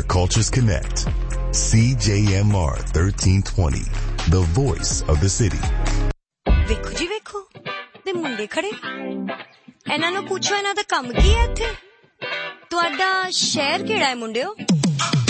where cultures connect. CJMR 1320, the voice of the city. ਵੇਖੋ ਜੀ ਵੇਖੋ ਤੇ ਮੁੰਡੇ ਖੜੇ, ਇਹਨਾਂ ਨੂੰ ਪੁੱਛੋ ਇਹਨਾਂ ਦਾ ਕੰਮ ਕੀ ਹੈ ਇੱਥੇ। ਤੁਹਾਡਾ ਸ਼ਹਿਰ ਕਿਹੜਾ ਹੈ ਮੁੰਡਿਓ?